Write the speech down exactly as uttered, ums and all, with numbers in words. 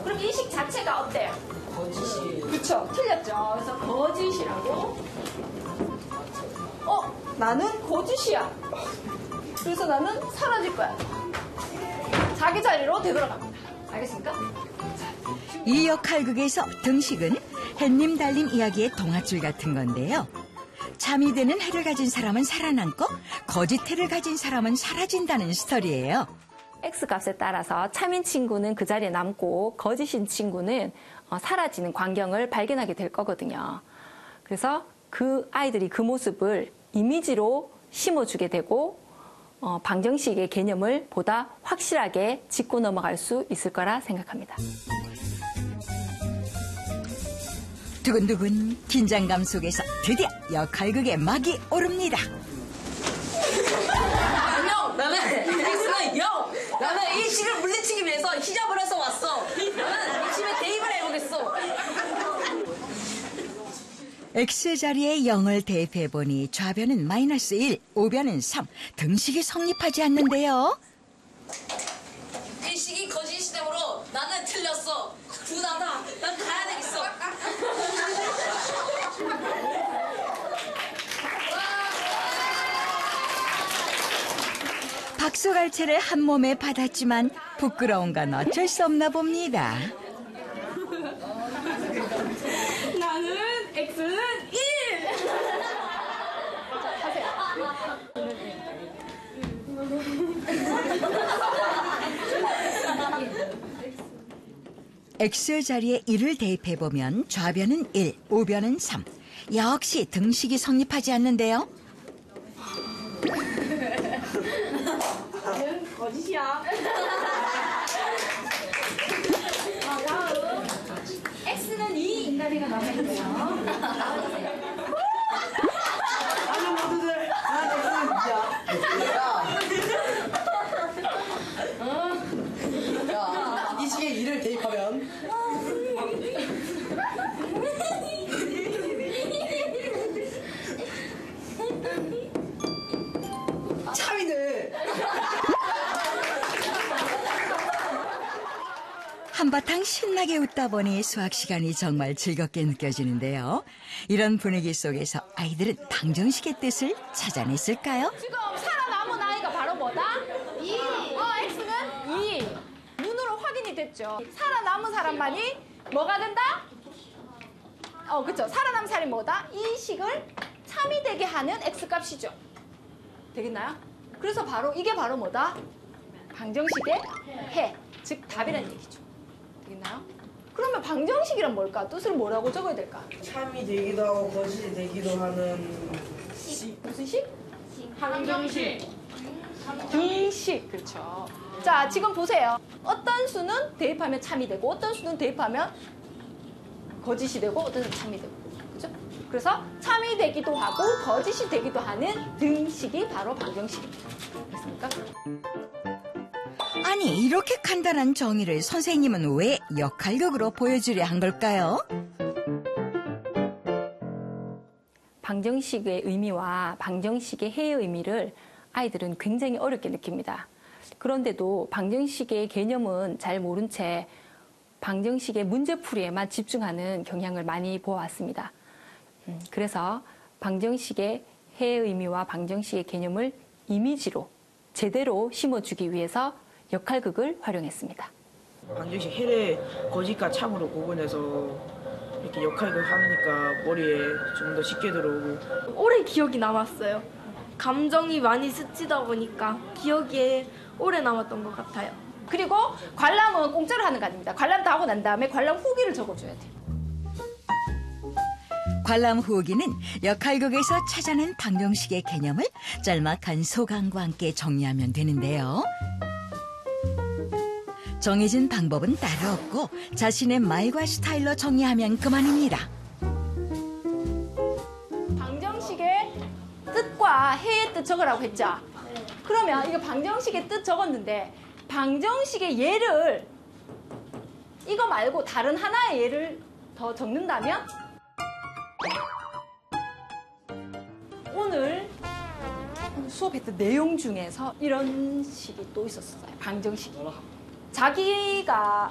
그럼 이 식 자체가 어때요? 거짓이. 그쵸. 틀렸죠. 그래서 거짓이라고. 어, 나는 거짓이야. 그래서 나는 사라질 거야. 자기 자리로 되돌아갑니다. 알겠습니까? 이 역할극에서 등식은 햇님 달님 이야기의 동화줄 같은 건데요. 참이 되는 해를 가진 사람은 살아남고 거짓 해를 가진 사람은 사라진다는 스토리예요. X값에 따라서 참인 친구는 그 자리에 남고 거짓인 친구는 사라지는 광경을 발견하게 될 거거든요. 그래서 그 아이들이 그 모습을 이미지로 심어주게 되고 어, 방정식의 개념을 보다 확실하게 짚고 넘어갈 수 있을 거라 생각합니다. 두근두근 긴장감 속에서 드디어 역할극의 막이 오릅니다. 안녕! 나는 X는 영! 나는 이 식을 물리치기 위해서 히잡을 해서 왔어. 나는 이 집에 대입을 해보겠어. X 자리에 영을 대입해보니 좌변은 마이너스 일, 우변은 삼, 등식이 성립하지 않는데요. 이 식이 거짓이 되므로 나는 틀렸어. 부담다. 난 가야 되겠어. 박수갈채를 한 몸에 받았지만 부끄러운 건 어쩔 수 없나 봅니다. 나는 X는 일! X 자리에 일을 대입해보면 좌변은 일, 우변은 삼. 역시 등식이 성립하지 않는데요. 나는 거짓이야. 다음 X는 이 인간이가 남아있고요. 아는 모두들 나는 X는 야, 이 시기에 일을 대입하면 참이들. 한바탕 신나게 웃다 보니 수학 시간이 정말 즐겁게 느껴지는데요. 이런 분위기 속에서 아이들은 방정식의 뜻을 찾아냈을까요? 지금 살아남은 아이가 바로 뭐다? 이. 어, X는 이. 눈으로 확인이 됐죠. 살아남은 사람만이 뭐가 된다? 어, 그쵸. 살아남은 사람이 뭐다? 이 식을 참이 되게 하는 X값이죠. 되겠나요? 그래서 바로 이게 바로 뭐다? 방정식의 해. 즉 답이라는 얘기죠. 되겠나요? 그러면 방정식이란 뭘까? 뜻을 뭐라고 적어야 될까? 참이 되기도 하고 거짓이 되기도 하는 식. 무슨 식? 방정식. 등식. 그렇죠. 자, 지금 보세요. 어떤 수는 대입하면 참이 되고 어떤 수는 대입하면 거짓이 되고 어떤 수는 참이 되고. 그렇죠? 그래서 참이 되기도 하고 거짓이 되기도 하는 등식이 바로 방정식입니다. 됐습니까? 아니, 이렇게 간단한 정의를 선생님은 왜 역할극으로 보여주려 한 걸까요? 방정식의 의미와 방정식의 해의 의미를 아이들은 굉장히 어렵게 느낍니다. 그런데도 방정식의 개념은 잘 모른 채 방정식의 문제풀이에만 집중하는 경향을 많이 보아왔습니다. 음, 그래서 방정식의 해의 의미와 방정식의 개념을 이미지로 제대로 심어주기 위해서 역할극을 활용했습니다. 방정식 해를 거짓과 참으로 구분해서 이렇게 역할극 하니까 머리에 좀 더 쉽게 들어오고 오래 기억이 남았어요. 감정이 많이 스치다 보니까 기억에 오래 남았던 것 같아요. 그리고 관람은 공짜로 하는 거 아닙니다. 관람 다 하고 난 다음에 관람 후기를 적어줘야 돼요. 관람 후기는 역할극에서 찾아낸 방정식의 개념을 짤막한 소감과 함께 정리하면 되는데요. 정해진 방법은 따로 없고 자신의 말과 스타일로 정리하면 그만입니다. 방정식의 뜻과 해의 뜻 적으라고 했죠. 그러면 이거 방정식의 뜻 적었는데 방정식의 예를 이거 말고 다른 하나의 예를 더 적는다면 오늘 수업했던 내용 중에서 이런 식이 또 있었어요. 방정식이. 자기가